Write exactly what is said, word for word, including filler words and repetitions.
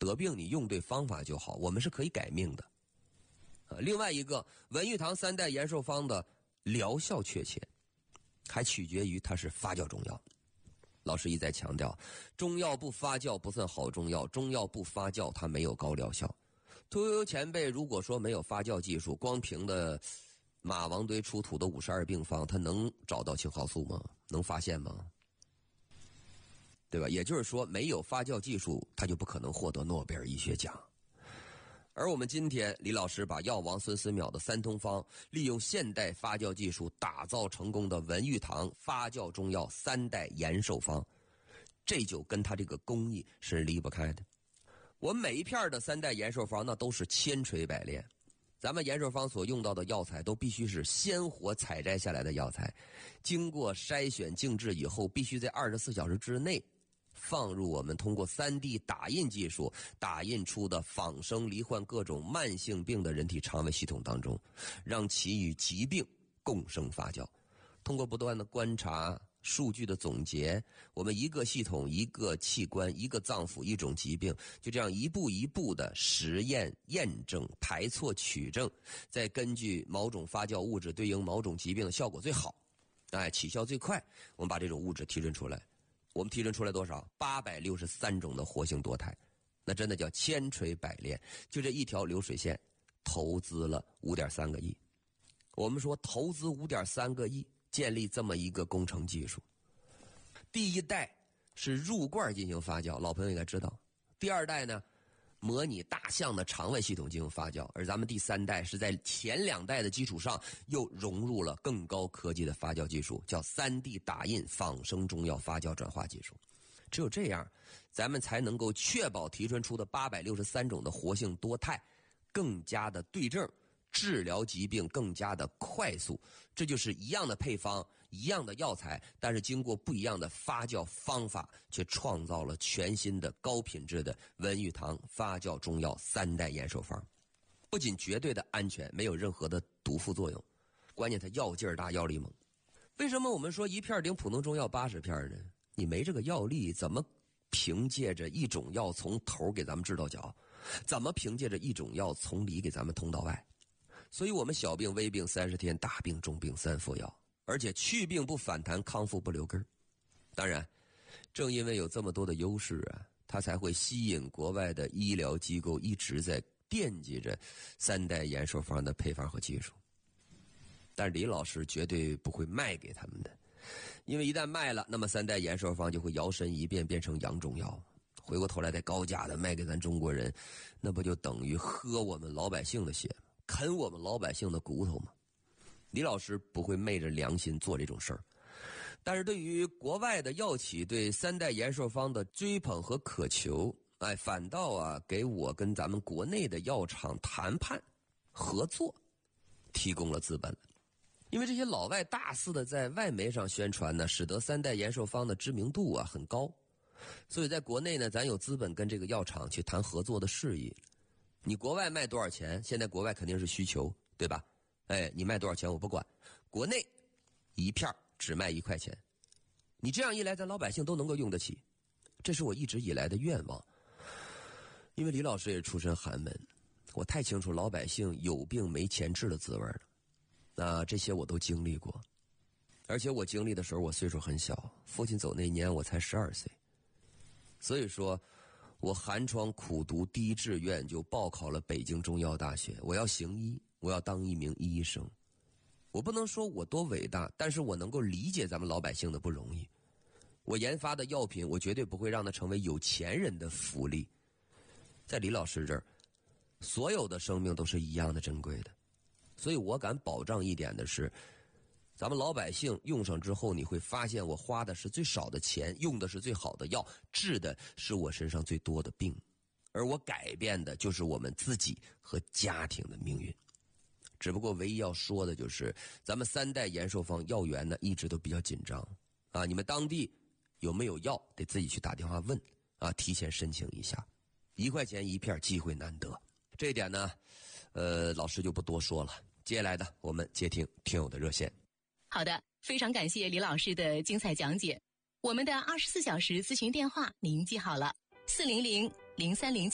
得病你用对方法就好，我们是可以改命的。啊，另外一个文玉堂三代延寿方的疗效确切，还取决于它是发酵中药。老师一再强调，中药不发酵不算好中药，中药不发酵它没有高疗效。屠呦呦前辈如果说没有发酵技术，光凭的马王堆出土的五十二病方，他能找到青蒿素吗？能发现吗？对吧？也就是说，没有发酵技术，他就不可能获得诺贝尔医学奖。而我们今天李老师把药王孙思邈的三通方，利用现代发酵技术打造成功的文玉堂发酵中药三代延寿方，这就跟他这个工艺是离不开的。我们每一片的三代延寿方那都是千锤百炼，咱们延寿方所用到的药材都必须是鲜活采摘下来的药材，经过筛选静置以后，必须在二十四小时之内放入我们通过 三 D 打印技术打印出的仿生罹患各种慢性病的人体肠胃系统当中，让其与疾病共生发酵。通过不断的观察数据的总结，我们一个系统一个器官一个脏腑一种疾病，就这样一步一步的实验验证排错取证，再根据某种发酵物质对应某种疾病的效果最好，哎，起效最快，我们把这种物质提纯出来。我们提纯出来多少？八百六十三种的活性多肽，那真的叫千锤百炼。就这一条流水线，投资了五点三个亿。我们说投资五点三个亿，建立这么一个工程技术。第一代是入罐进行发酵，老朋友应该知道。第二代呢，模拟大象的肠胃系统进行发酵，而咱们第三代是在前两代的基础上又融入了更高科技的发酵技术，叫 三 D 打印仿生中药发酵转化技术。只有这样，咱们才能够确保提纯出的八百六十三种的活性多肽更加的对症，治疗疾病更加的快速。这就是一样的配方，一样的药材，但是经过不一样的发酵方法，却创造了全新的高品质的文玉堂发酵中药三代延寿方。不仅绝对的安全，没有任何的毒副作用，关键它药劲儿大，药力猛。为什么我们说一片顶普通中药八十片呢？你没这个药力，怎么凭借着一种药从头给咱们治到脚？怎么凭借着一种药从里给咱们通到外？所以我们小病微病三十天，大病重病三服药，而且去病不反弹，康复不留根。当然，正因为有这么多的优势啊，它才会吸引国外的医疗机构一直在惦记着三代延寿方的配方和技术。但李老师绝对不会卖给他们的，因为一旦卖了，那么三代延寿方就会摇身一变变成洋中药，回过头来再高价的卖给咱中国人，那不就等于喝我们老百姓的血吗？啃我们老百姓的骨头吗？李老师不会昧着良心做这种事儿。但是对于国外的药企对三代延寿方的追捧和渴求，哎，反倒啊给我跟咱们国内的药厂谈判合作提供了资本了。因为这些老外大肆的在外媒上宣传呢，使得三代延寿方的知名度啊很高，所以在国内呢，咱有资本跟这个药厂去谈合作的事宜。你国外卖多少钱？现在国外肯定是需求，对吧？哎，你卖多少钱我不管，国内一片只卖一块钱。你这样一来，咱老百姓都能够用得起，这是我一直以来的愿望。因为李老师也出身寒门，我太清楚老百姓有病没钱治的滋味了。那这些我都经历过，而且我经历的时候我岁数很小，父亲走那年我才十二岁。所以说我寒窗苦读第一志愿就报考了北京中药大学，我要行医，我要当一名医生。我不能说我多伟大，但是我能够理解咱们老百姓的不容易。我研发的药品，我绝对不会让它成为有钱人的福利。在李老师这儿，所有的生命都是一样的珍贵的。所以我敢保障一点的是，咱们老百姓用上之后，你会发现我花的是最少的钱，用的是最好的药，治的是我身上最多的病，而我改变的就是我们自己和家庭的命运。只不过唯一要说的就是，咱们三代延寿方药源呢一直都比较紧张啊，你们当地有没有药得自己去打电话问啊，提前申请一下，一块钱一片，机会难得。这一点呢，呃，老师就不多说了。接下来的我们接听听友的热线。 好的，非常感谢李老师的精彩讲解。我们的二十四小时咨询电话您记好了，四零零零三零